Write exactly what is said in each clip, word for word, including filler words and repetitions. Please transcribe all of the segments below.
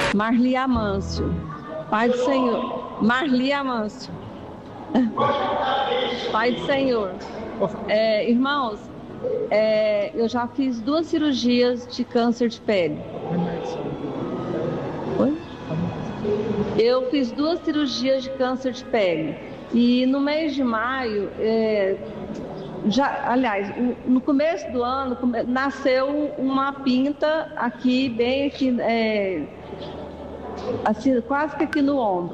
Marli Amâncio. Pai do Senhor. Marli Amâncio. Pai do Senhor. É, irmãos, é, eu já fiz duas cirurgias de câncer de pele. Oi? Eu fiz duas cirurgias de câncer de pele. E no mês de maio, é, já, aliás, no começo do ano, nasceu uma pinta aqui, bem aqui, é, assim, quase que aqui no ombro.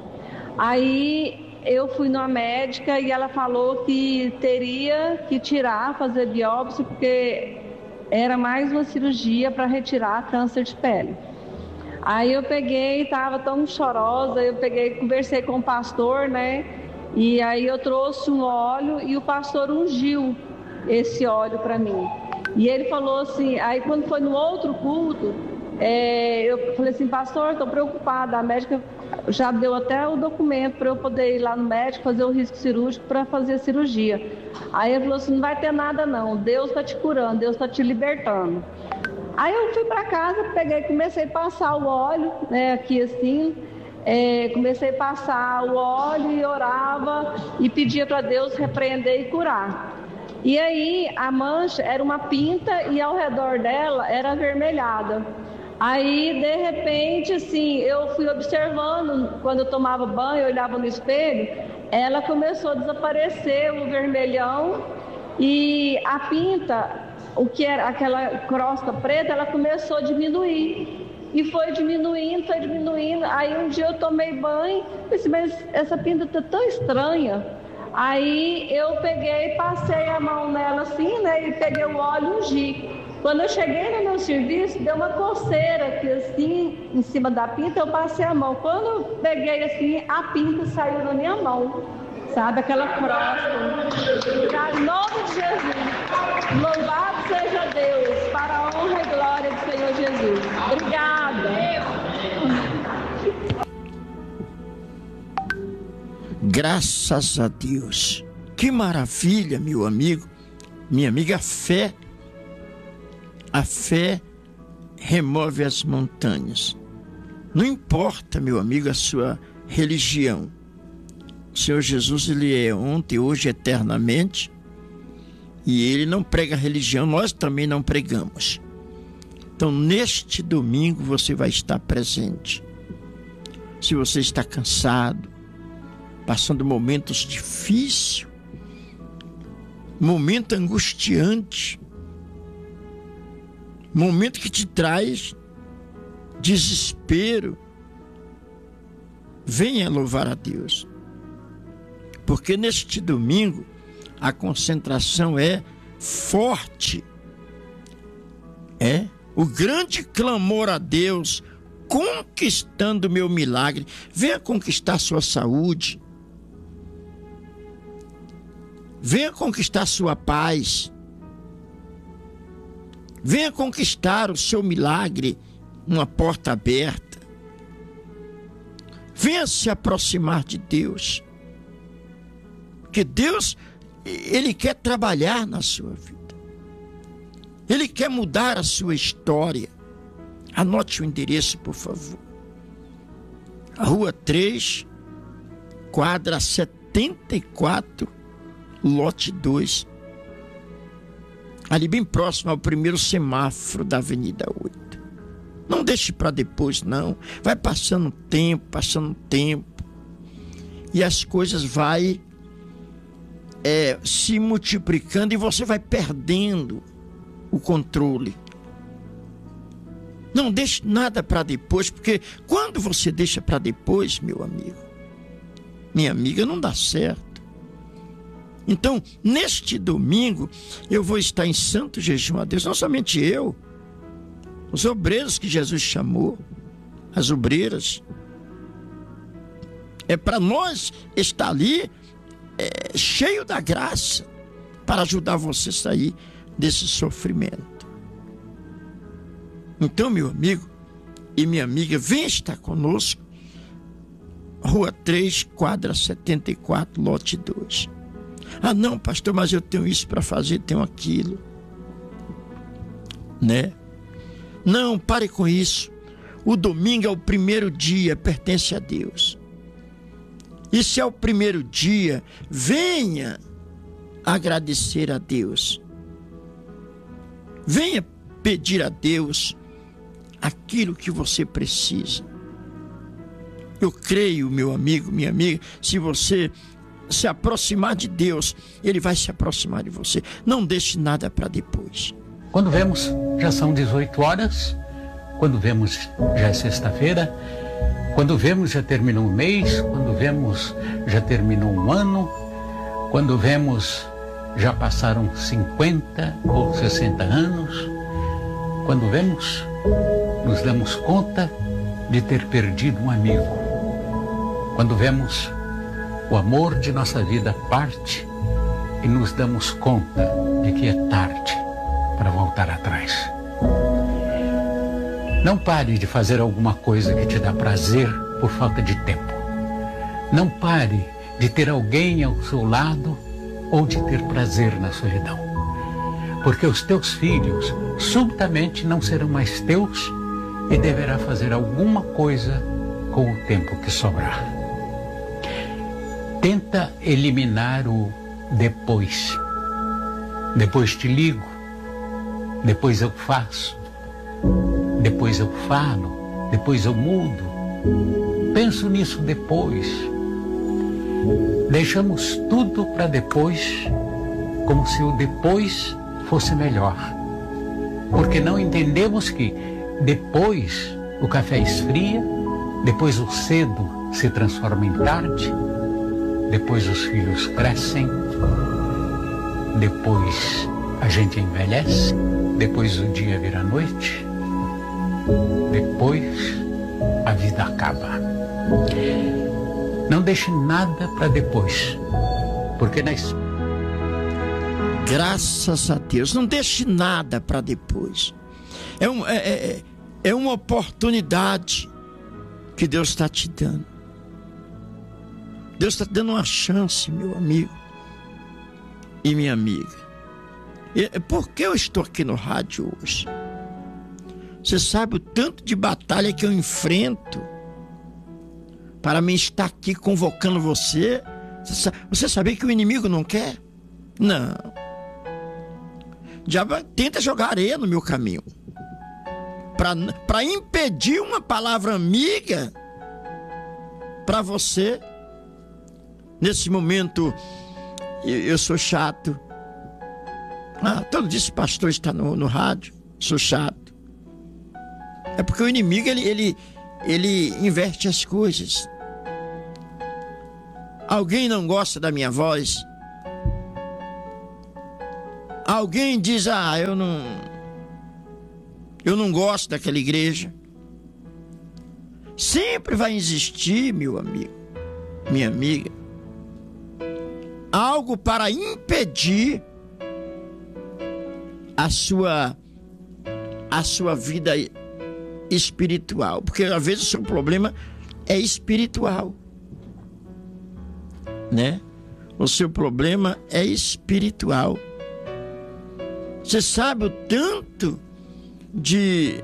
Aí eu fui numa médica e ela falou que teria que tirar, fazer biópsia, porque era mais uma cirurgia para retirar câncer de pele. Aí eu peguei, estava tão chorosa, eu peguei, conversei com o pastor, né? E aí eu trouxe um óleo e o pastor ungiu esse óleo para mim. E ele falou assim, aí quando foi no outro culto, é, eu falei assim, pastor, estou preocupada, a médica já deu até o documento para eu poder ir lá no médico, fazer o risco cirúrgico para fazer a cirurgia. Aí ele falou assim, não vai ter nada não, Deus está te curando, Deus está te libertando. Aí eu fui para casa, peguei, comecei a passar o óleo, né, aqui assim, é, comecei a passar o óleo e orava e pedia para Deus repreender e curar. E aí a mancha era uma pinta e ao redor dela era avermelhada. Aí de repente assim, eu fui observando, quando eu tomava banho, eu olhava no espelho, ela começou a desaparecer, o vermelhão, e a pinta, o que era aquela crosta preta, ela começou a diminuir. E foi diminuindo, foi diminuindo. Aí um dia eu tomei banho, pensei, mas essa pinta está tão estranha. Aí eu peguei, passei a mão nela assim, né? E peguei o óleo e ungi. Quando eu cheguei no meu serviço, deu uma coceira aqui assim, em cima da pinta, eu passei a mão. Quando eu peguei assim, a pinta saiu na minha mão. Sabe, aquela crosta. Em nome de Jesus. Louvado seja Deus, para a honra e glória do Senhor Jesus. Obrigada. Graças a Deus. Que maravilha, meu amigo. Minha amiga, a fé. A fé remove as montanhas. Não importa, meu amigo, a sua religião. O Senhor Jesus, Ele é ontem, hoje, eternamente. E Ele não prega religião, nós também não pregamos. Então, neste domingo, você vai estar presente. Se você está cansado, passando momentos difíceis, momento angustiante, momento que te traz desespero, venha louvar a Deus. Porque neste domingo a concentração é forte. É o grande clamor a Deus, conquistando o meu milagre. Venha conquistar sua saúde. Venha conquistar sua paz. Venha conquistar o seu milagre, uma porta aberta. Venha se aproximar de Deus. Porque Deus, Ele quer trabalhar na sua vida. Ele quer mudar a sua história. Anote o endereço, por favor. A Rua três, quadra setenta e quatro, lote dois. Ali bem próximo ao primeiro semáforo da Avenida oito. Não deixe para depois, não. Vai passando tempo, passando tempo. E as coisas vai é, se multiplicando e você vai perdendo o controle. Não deixe nada para depois, porque quando você deixa para depois, meu amigo, minha amiga, não dá certo. Então, neste domingo, eu vou estar em santo jejum a Deus, não somente eu, os obreiros que Jesus chamou, as obreiras. É para nós estar ali é, cheio da graça, para ajudar você a sair desse sofrimento. Então, meu amigo e minha amiga, vem estar conosco. Rua três, quadra setenta e quatro, lote dois. Ah, não, pastor, mas eu tenho isso para fazer, tenho aquilo. Né? Não, pare com isso. o domingo é o primeiro dia, pertence a Deus. E se é o primeiro dia, venha agradecer a Deus. Venha pedir a Deus aquilo que você precisa. Eu creio, meu amigo, minha amiga, se você se aproximar de Deus, Ele vai se aproximar de você. Não deixe nada para depois. Quando vemos, já são dezoito horas. Quando vemos, já é sexta-feira. Quando vemos, já terminou um mês. Quando vemos, já terminou um ano. Quando vemos, já passaram cinquenta ou sessenta anos. Quando vemos, nos damos conta de ter perdido um amigo. Quando vemos, o amor de nossa vida parte e nos damos conta de que é tarde para voltar atrás. Não pare de fazer alguma coisa que te dá prazer por falta de tempo. Não pare de ter alguém ao seu lado ou de ter prazer na solidão. Porque os teus filhos subitamente não serão mais teus e deverá fazer alguma coisa com o tempo que sobrar. Tenta eliminar o depois. Depois te ligo, depois eu faço, depois eu falo, depois eu mudo. Penso nisso depois. Deixamos tudo para depois, como se o depois fosse melhor. Porque não entendemos que depois o café esfria, depois o cedo se transforma em tarde, depois os filhos crescem, depois a gente envelhece, depois o dia vira noite, depois a vida acaba. Não deixe nada para depois, porque na Graças a Deus, não deixe nada para depois. É, um, é, é, é uma oportunidade que Deus está te dando. Deus está te dando uma chance, meu amigo e minha amiga. E, por que eu estou aqui no rádio hoje? Você sabe o tanto de batalha que eu enfrento para mim estar aqui convocando você? Você, você sabia que o inimigo não quer? Não. O diabo tenta jogar areia no meu caminho para impedir uma palavra amiga para você. Nesse momento eu, eu sou chato. Ah, todo dia esse pastor está no, no rádio. Sou chato. É porque o inimigo ele, ele, ele inverte as coisas. Alguém não gosta da minha voz? Alguém diz, ah, eu não eu não gosto daquela igreja. Sempre vai existir, meu amigo, minha amiga, algo para impedir a sua a sua vida espiritual, porque às vezes o seu problema é espiritual, né? O seu problema é espiritual. Você sabe o tanto de,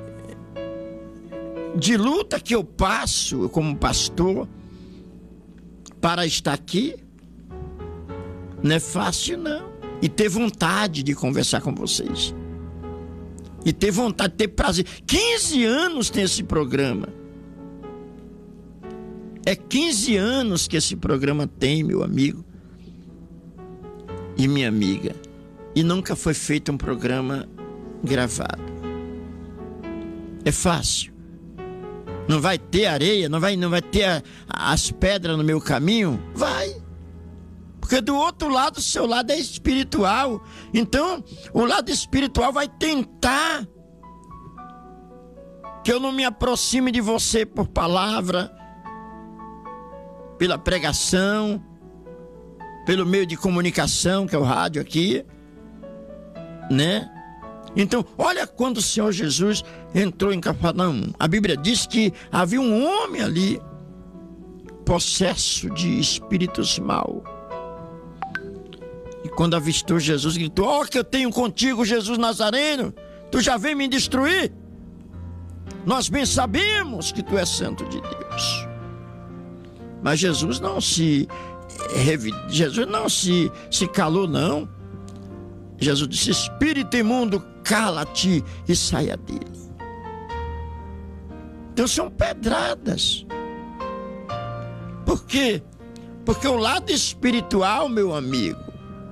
de luta que eu passo como pastor para estar aqui? Não é fácil, não. E ter vontade de conversar com vocês. E ter vontade, ter prazer. quinze anos tem esse programa. É quinze anos que esse programa tem, meu amigo e minha amiga. E nunca foi feito um programa gravado. É fácil. Não vai ter areia, não vai, não vai ter a, as pedras no meu caminho? Vai. Porque do outro lado, o seu lado é espiritual. Então, o lado espiritual vai tentar que eu não me aproxime de você por palavra, pela pregação, pelo meio de comunicação, que é o rádio aqui, né? Então, olha quando o Senhor Jesus entrou em Cafarnaum. A Bíblia diz que havia um homem ali, possesso de espíritos maus. E quando avistou Jesus, gritou: ó, que eu tenho contigo, Jesus Nazareno, tu já vem me destruir? nós bem sabemos que tu és santo de Deus. Mas Jesus não se Jesus não se, se calou, não. Jesus disse: espírito imundo, cala-te e saia dele. Então são pedradas. Por quê? Porque o lado espiritual, meu amigo,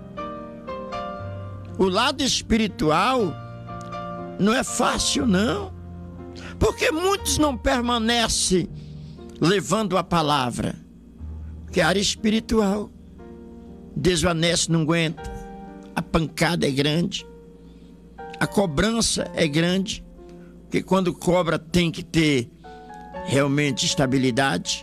o lado espiritual não é fácil, não. Porque muitos não permanecem levando a palavra. Porque a área espiritual desvanece, não aguenta. A pancada é grande. A cobrança é grande. Porque quando cobra tem que ter realmente estabilidade.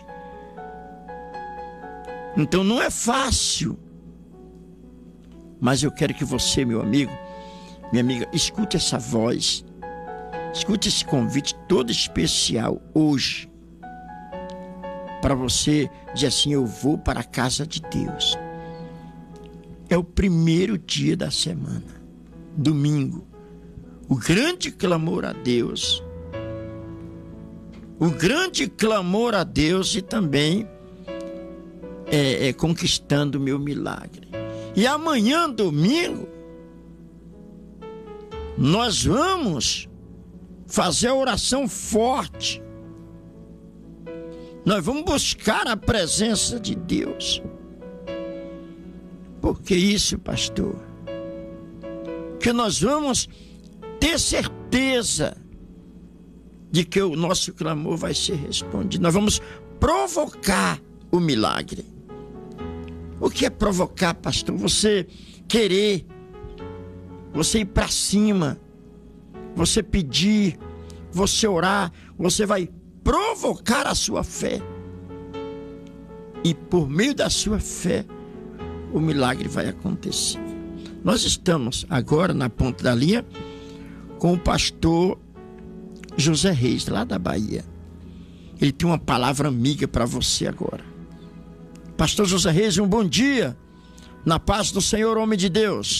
Então não é fácil. Mas eu quero que você, meu amigo, minha amiga, escute essa voz. Escute esse convite todo especial hoje. Para você dizer assim: eu vou para a casa de Deus. É o primeiro dia da semana, domingo. O grande clamor a Deus. O grande clamor a Deus e também é, é, conquistando o meu milagre. E amanhã, domingo, nós vamos fazer a oração forte. Nós vamos buscar a presença de Deus. Por que isso, pastor? Que nós vamos ter certeza de que o nosso clamor vai ser respondido. Nós vamos provocar o milagre. O que é provocar, pastor? Você querer, você ir para cima, você pedir, você orar, você vai provocar a sua fé. E por meio da sua fé, o milagre vai acontecer. Nós estamos agora na ponta da linha com o pastor José Reis, lá da Bahia. Ele tem uma palavra amiga para você agora. Pastor José Reis, um bom dia. Na paz do Senhor, homem de Deus.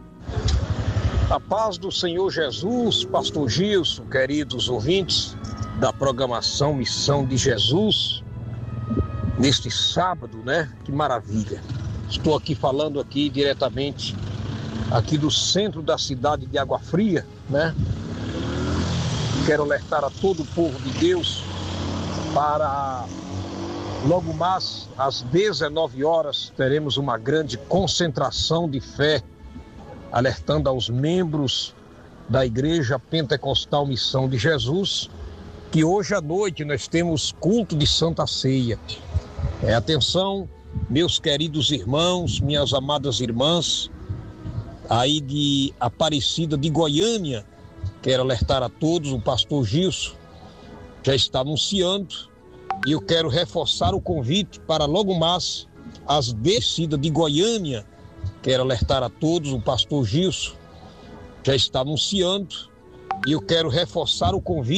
A paz do Senhor Jesus, pastor Gilson, queridos ouvintes da programação Missão de Jesus, neste sábado, né? Que maravilha. Estou aqui falando aqui diretamente aqui do centro da cidade de Água Fria, né? Quero alertar a todo o povo de Deus para logo mais às dezenove horas teremos uma grande concentração de fé, alertando aos membros da Igreja Pentecostal Missão de Jesus que hoje à noite nós temos culto de Santa Ceia. É, atenção, meus queridos irmãos, minhas amadas irmãs, aí de Aparecida de Goiânia, quero alertar a todos, o pastor Gilson já está anunciando, e eu quero reforçar o convite para logo mais as descidas de Goiânia, quero alertar a todos, o pastor Gilson já está anunciando, e eu quero reforçar o convite